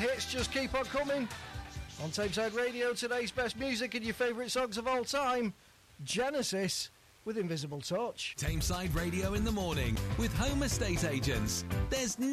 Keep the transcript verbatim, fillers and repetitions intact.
hits just keep on coming. On Tameside Radio, today's best music and your favourite songs of all time. Genesis with Invisible Touch. Tameside Radio in the morning with Home Estate Agents. There's no